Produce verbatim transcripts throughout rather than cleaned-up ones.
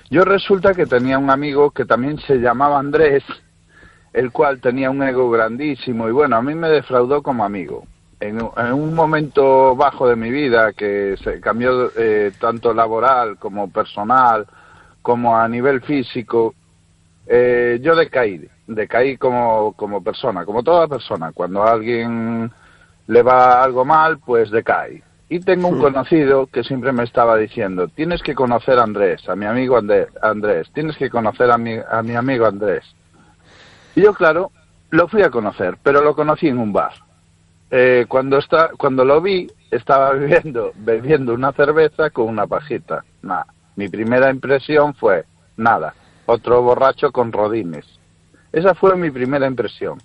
Yo resulta que tenía un amigo que también se llamaba Andrés, el cual tenía un ego grandísimo y bueno, a mí me defraudó como amigo. En, en un momento bajo de mi vida que se cambió eh, tanto laboral como personal, como a nivel físico, eh, yo decaí, decaí como, como persona, como toda persona. Cuando a alguien le va algo mal, pues decae. Y tengo un conocido que siempre me estaba diciendo, tienes que conocer a Andrés, a mi amigo Andrés, Andrés tienes que conocer a mi, a mi amigo Andrés. Y yo, claro, lo fui a conocer, pero lo conocí en un bar. Eh, cuando está, cuando lo vi, estaba bebiendo, bebiendo una cerveza con una pajita. Nah, mi primera impresión fue, nada, otro borracho con rodines. Esa fue mi primera impresión.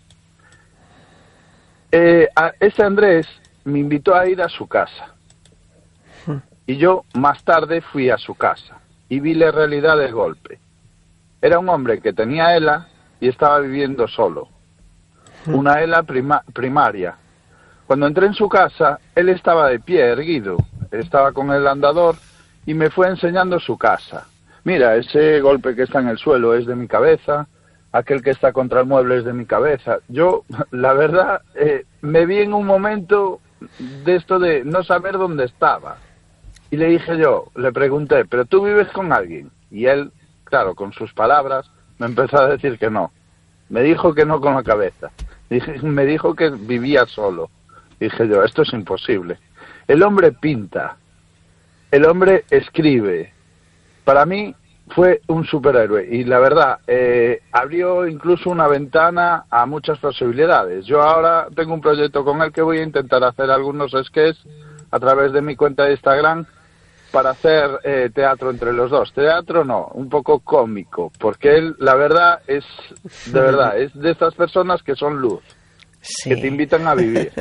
Eh, a ese Andrés me invitó a ir a su casa. Y yo, más tarde, fui a su casa. Y vi la realidad del golpe. Era un hombre que tenía ELA y estaba viviendo solo. Una ELA prima, primaria. Cuando entré en su casa, él estaba de pie, erguido. Estaba con el andador y me fue enseñando su casa. Mira, ese golpe que está en el suelo es de mi cabeza, aquel que está contra el mueble es de mi cabeza. Yo, la verdad, eh, me vi en un momento de esto de no saber dónde estaba. Y le dije yo, le pregunté, ¿pero tú vives con alguien? Y él, claro, con sus palabras, me empezó a decir que no. Me dijo que no con la cabeza. Me dijo que vivía solo. Dije yo, esto es imposible. El hombre pinta, el hombre escribe. Para mí fue un superhéroe y la verdad, eh, abrió incluso una ventana a muchas posibilidades. Yo ahora tengo un proyecto con él que voy a intentar hacer algunos sketches a través de mi cuenta de Instagram para hacer eh, teatro entre los dos. Teatro no, un poco cómico, porque él, la verdad, es de verdad, es de estas personas que son luz, sí, que te invitan a vivir.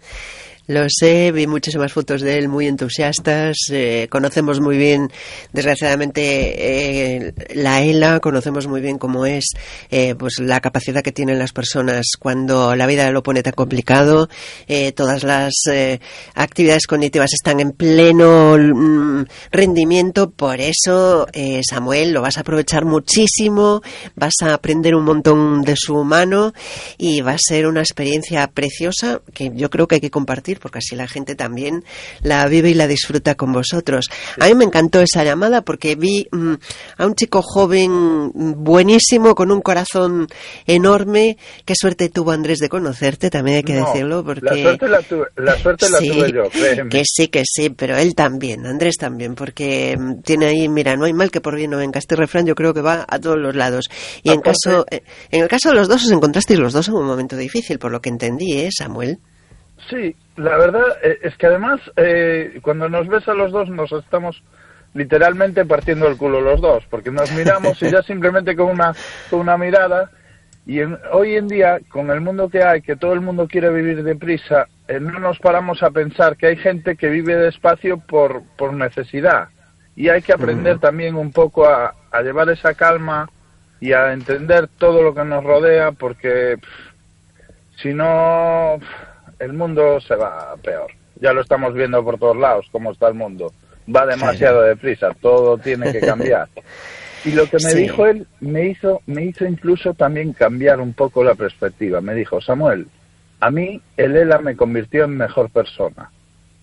Lo sé, vi muchísimas fotos de él muy entusiastas, eh, conocemos muy bien, desgraciadamente, eh, la ELA, conocemos muy bien cómo es eh, pues la capacidad que tienen las personas cuando la vida lo pone tan complicado, eh, todas las eh, actividades cognitivas están en pleno mm, rendimiento, por eso, eh, Samuel, lo vas a aprovechar muchísimo, vas a aprender un montón de su mano y va a ser una experiencia preciosa que yo creo que hay que compartir, porque así la gente también la vive y la disfruta con vosotros. A mí me encantó esa llamada porque vi mmm, a un chico joven buenísimo, con un corazón enorme. Qué suerte tuvo Andrés de conocerte, también hay que no, decirlo, porque... La suerte la tuve, la suerte la sí, tuve yo, créeme. Que sí, que sí, pero él también, Andrés también, porque tiene ahí, mira, no hay mal que por bien no venga. Este refrán yo creo que va a todos los lados. Y en, caso, en el caso de los dos, os encontrasteis los dos en un momento difícil, por lo que entendí, ¿eh, Samuel? Sí, la verdad es que además eh, cuando nos ves a los dos nos estamos literalmente partiendo el culo los dos, porque nos miramos y ya simplemente con una con una mirada, y en, hoy en día con el mundo que hay, que todo el mundo quiere vivir deprisa, eh, no nos paramos a pensar que hay gente que vive despacio por, por necesidad, y hay que aprender uh-huh. también un poco a, a llevar esa calma y a entender todo lo que nos rodea, porque pff, si no... Pff, el mundo se va peor. Ya lo estamos viendo por todos lados, cómo está el mundo. Va demasiado deprisa, todo tiene que cambiar. Y lo que me sí. dijo él, me hizo, me hizo incluso también cambiar un poco la perspectiva. Me dijo, Samuel, a mí el ELA me convirtió en mejor persona.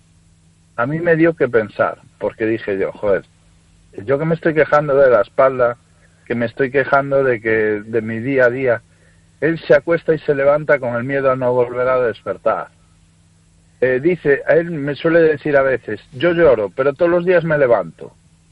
A mí me dio que pensar, porque dije yo, joder, yo que me estoy quejando de la espalda, que me estoy quejando de que de mi día a día, él se acuesta y se levanta con el miedo a no volver a despertar. Eh, dice, a él me suele decir a veces, yo lloro, pero todos los días me levanto.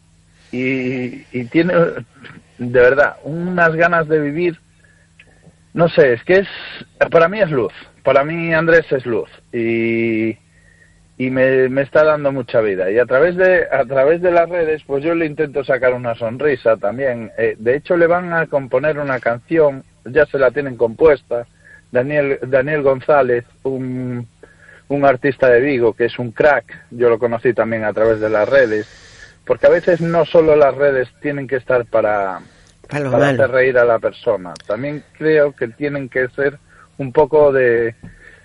Y, y tiene, de verdad, unas ganas de vivir, no sé, es que es, para mí es luz. Para mí Andrés es luz. Y, y me, me está dando mucha vida. Y a través de a través de las redes, pues yo le intento sacar una sonrisa también. Eh, de hecho, le van a componer una canción, ya se la tienen compuesta, Daniel Daniel González, un, un artista de Vigo que es un crack, yo lo conocí también a través de las redes, porque a veces no solo las redes tienen que estar para, para, para hacer reír a la persona, también creo que tienen que ser un poco de,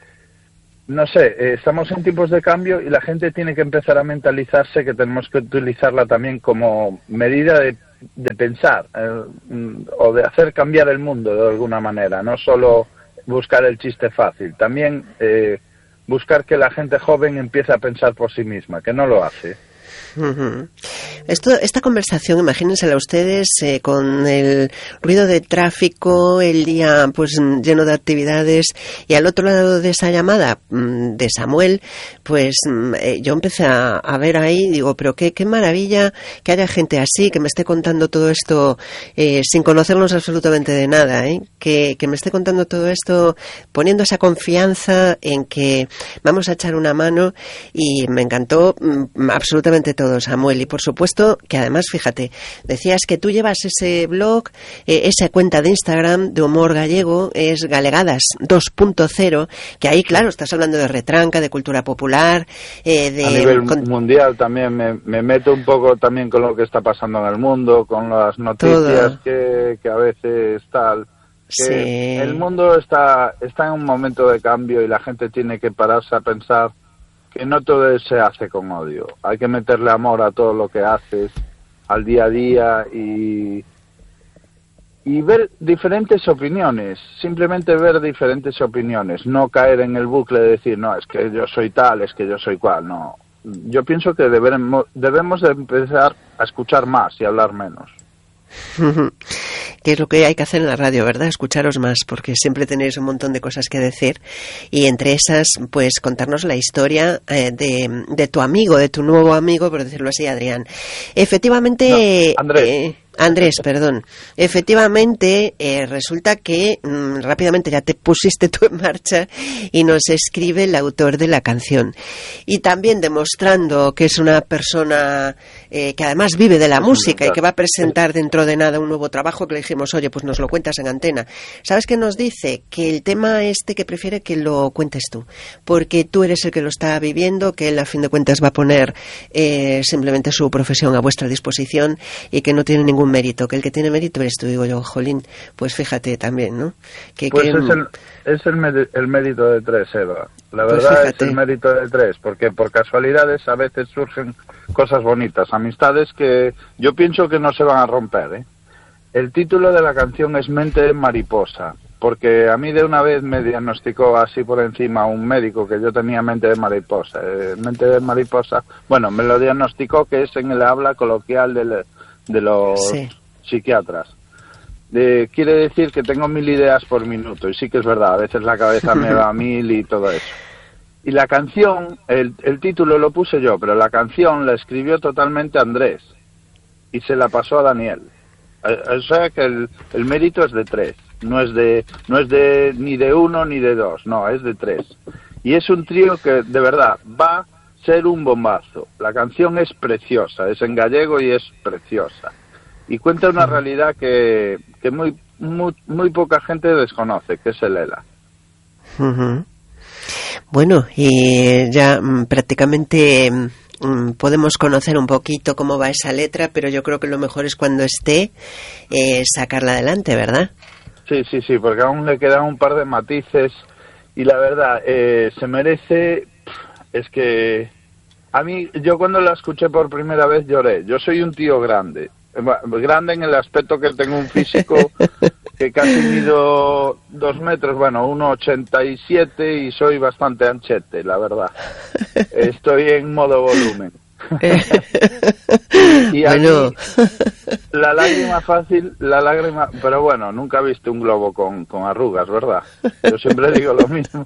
no sé, eh, estamos en tiempos de cambio y la gente tiene que empezar a mentalizarse que tenemos que utilizarla también como medida de de pensar eh, o de hacer cambiar el mundo de alguna manera, no solo buscar el chiste fácil, también eh, buscar que la gente joven empiece a pensar por sí misma, que no lo hace. Uh-huh. Esto, esta conversación, imagínensela ustedes eh, con el ruido de tráfico, el día pues lleno de actividades, y al otro lado de esa llamada de Samuel, pues eh, yo empecé a, a ver ahí, digo, pero qué, qué maravilla que haya gente así, que me esté contando todo esto eh, sin conocernos absolutamente de nada, ¿eh? que, que me esté contando todo esto poniendo esa confianza en que vamos a echar una mano, y me encantó mm, absolutamente todo, Samuel. Y por supuesto que además, fíjate, decías que tú llevas ese blog, eh, esa cuenta de Instagram de humor gallego, es Galegadas dos punto cero, que ahí, claro, estás hablando de retranca, de cultura popular, eh, de... A nivel con... mundial también me, me meto un poco también con lo que está pasando en el mundo, con las noticias que, que a veces tal... Que sí. El mundo está, está en un momento de cambio y la gente tiene que pararse a pensar que no todo se hace con odio. Hay que meterle amor a todo lo que haces, al día a día, y, y ver diferentes opiniones, simplemente ver diferentes opiniones, no caer en el bucle de decir, no, es que yo soy tal, es que yo soy cual, no. Yo pienso que debemos, debemos de empezar a escuchar más y hablar menos. Que es lo que hay que hacer en la radio, ¿verdad? Escucharos más, porque siempre tenéis un montón de cosas que decir, y entre esas, pues contarnos la historia eh, de, de tu amigo, de tu nuevo amigo, por decirlo así, Adrián. Efectivamente... No, Andrés. Eh, Andrés, perdón. Efectivamente, eh, resulta que mmm, rápidamente ya te pusiste tú en marcha y nos escribe el autor de la canción. Y también demostrando que es una persona eh, que además vive de la música y que va a presentar dentro de nada un nuevo trabajo, que le dijimos, oye, pues nos lo cuentas en antena. ¿Sabes qué nos dice? Que el tema este que prefiere que lo cuentes tú, porque tú eres el que lo está viviendo, que él a fin de cuentas va a poner eh, simplemente su profesión a vuestra disposición y que no tiene ningún mérito, que el que tiene mérito eres tú. Digo yo, jolín, pues fíjate también, ¿no? Que, pues que... es, el, es el, med- el mérito de tres, Eva. La pues verdad fíjate. Es el mérito de tres, porque por casualidades a veces surgen cosas bonitas, amistades que yo pienso que no se van a romper, ¿eh? El título de la canción es Mente de Mariposa, porque a mí de una vez me diagnosticó así por encima un médico que yo tenía mente de mariposa. Eh, mente de mariposa, bueno, me lo diagnosticó, que es en el habla coloquial del de los sí. psiquiatras. De, quiere decir que tengo mil ideas por minuto, y sí que es verdad, a veces la cabeza me va a mil y todo eso. Y la canción, el, el título lo puse yo, pero la canción la escribió totalmente Andrés y se la pasó a Daniel. O sea que el, el mérito es de tres, no es de no es de ni de uno ni de dos, no, es de tres. Y es un trío que de verdad va ser un bombazo. La canción es preciosa, es en gallego y es preciosa. Y cuenta una realidad que, que muy, muy muy poca gente desconoce, que es el ELA. Uh-huh. Bueno, y ya mm, prácticamente mm, podemos conocer un poquito cómo va esa letra, pero yo creo que lo mejor es cuando esté eh, sacarla adelante, ¿verdad? Sí, sí, sí, porque aún le quedan un par de matices y la verdad, eh, se merece... Es que a mí, yo cuando la escuché por primera vez lloré. Yo soy un tío grande, grande en el aspecto que tengo un físico que casi mido dos metros, bueno, uno ochenta y siete y soy bastante anchete, la verdad. Estoy en modo volumen. y a bueno. mí, la lágrima fácil, la lágrima, pero bueno, nunca viste un globo con, con arrugas, ¿verdad? Yo siempre digo lo mismo.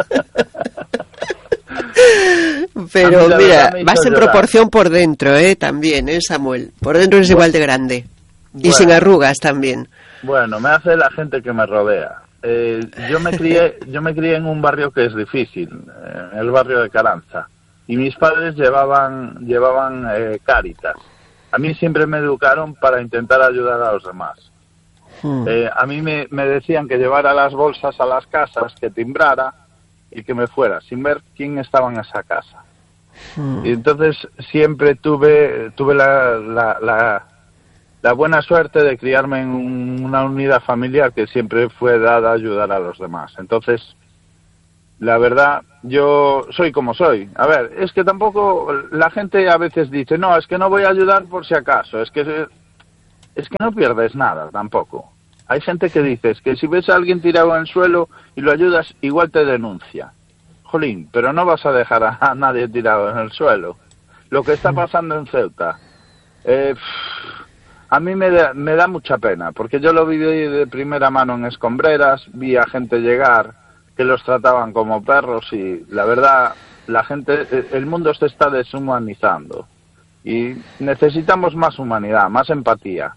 Pero mira, vas en llorar. Proporción por dentro, ¿eh? También, ¿eh, Samuel? Por dentro es bueno, igual de grande. Y bueno, sin arrugas también. Bueno, me hace la gente que me rodea. Eh, yo me crié yo me crié en un barrio que es difícil, en el barrio de Caranza. Y mis padres llevaban llevaban eh, Cáritas. A mí siempre me educaron para intentar ayudar a los demás. Hmm. Eh, a mí me, me decían que llevara las bolsas a las casas, que timbrara y que me fuera, sin ver quién estaba en esa casa. Hmm. Y entonces siempre tuve tuve la, la, la, la buena suerte de criarme en un, una unidad familiar que siempre fue dada a ayudar a los demás. Entonces, la verdad, yo soy como soy. A ver, es que tampoco la gente a veces dice, no, es que no voy a ayudar por si acaso, es que es que no pierdes nada tampoco. Hay gente que dices que si ves a alguien tirado en el suelo y lo ayudas, igual te denuncia. Jolín, pero no vas a dejar a, a nadie tirado en el suelo. Lo que está pasando en Ceuta, eh, a mí me da, me da mucha pena, porque yo lo viví de primera mano en escombreras, vi a gente llegar que los trataban como perros y la verdad, la gente, el mundo se está deshumanizando y necesitamos más humanidad, más empatía.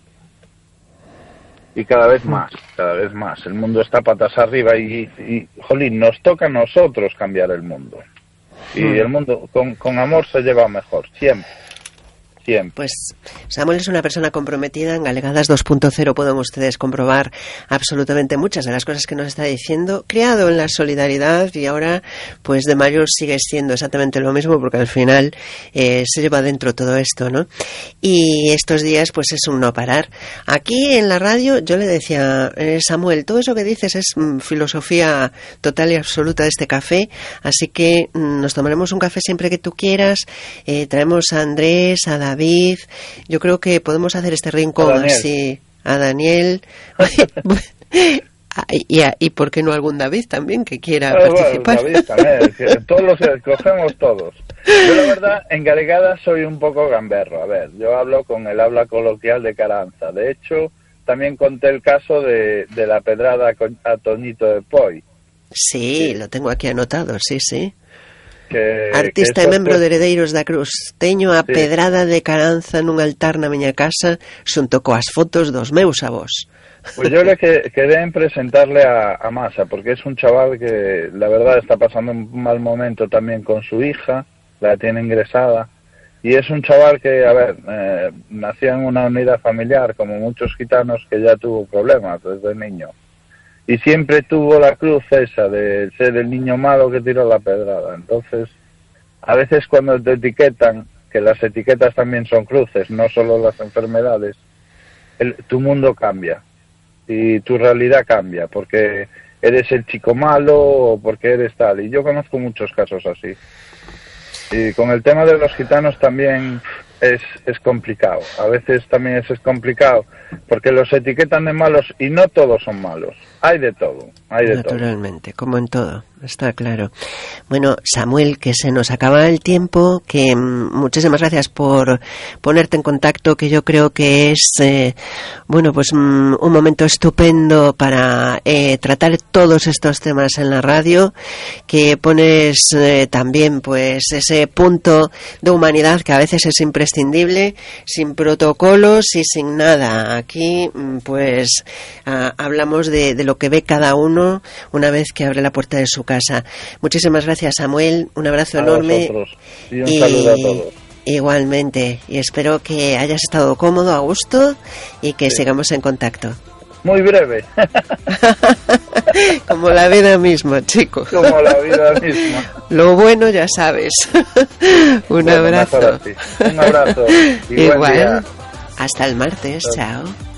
Y cada vez más, cada vez más. El mundo está patas arriba y, y, jolín, nos toca a nosotros cambiar el mundo. Y el mundo con, con amor se lleva mejor, siempre. Siempre. Pues Samuel es una persona comprometida. En Galegadas dos punto cero pueden ustedes comprobar absolutamente muchas de las cosas que nos está diciendo. Criado en la solidaridad y ahora, pues de mayor sigue siendo exactamente lo mismo, porque al final eh, se lleva dentro todo esto, ¿no? Y estos días, pues es un no parar. Aquí en la radio yo le decía, eh, Samuel, todo eso que dices es mm, filosofía total y absoluta de este café, así que mm, nos tomaremos un café siempre que tú quieras. Eh, traemos a Andrés, a David. David, yo creo que podemos hacer este rincón así a Daniel y, a, y por qué no algún David también que quiera bueno, participar. Bueno, David también, que todos los cogemos todos. Yo la verdad en Galegadas soy un poco gamberro. A ver, yo hablo con el habla coloquial de Caranza. De hecho, también conté el caso de, de la pedrada a Toñito de Poi. Sí, sí, lo tengo aquí anotado, sí, sí. Que, Artista que e membro fue... de Heredeiros da Cruz. Teño a sí. pedrada de Caranza nun altar na miña casa xunto coas fotos dos meus avós. Pues yo le que, quedé en presentarle a, a Masa, porque es un chaval que la verdad está pasando un mal momento también con su hija, la tiene ingresada, y es un chaval que, a ver, eh, nació en una unidad familiar, como muchos gitanos, que ya tuvo problemas desde niño. Y siempre tuvo la cruz esa de ser el niño malo que tiró la pedrada. Entonces, a veces cuando te etiquetan, que las etiquetas también son cruces, no solo las enfermedades, el, tu mundo cambia y tu realidad cambia, porque eres el chico malo o porque eres tal. Y yo conozco muchos casos así. Y con el tema de los gitanos también es, es complicado. A veces también es, es complicado porque los etiquetan de malos y no todos son malos. Hay de todo, hay de todo. Naturalmente, como en todo, está claro. Bueno, Samuel, que se nos acaba el tiempo, que mm, muchísimas gracias por ponerte en contacto, que yo creo que es, eh, bueno, pues mm, un momento estupendo para eh, tratar todos estos temas en la radio, que pones eh, también, pues, ese punto de humanidad que a veces es imprescindible, sin protocolos y sin nada. Aquí, mm, pues, ah, hablamos de, de lo que ve cada uno una vez que abre la puerta de su casa. Muchísimas gracias, Samuel, un abrazo a enorme vosotros. Y un y, saludo a todos. Igualmente, y espero que hayas estado cómodo, a gusto y que sí. sigamos en contacto. Muy breve. Como la vida misma, chicos. Como la vida misma. Lo bueno ya sabes. Un bueno, abrazo. Un abrazo. Y igual. buen día. Hasta el martes. Chao.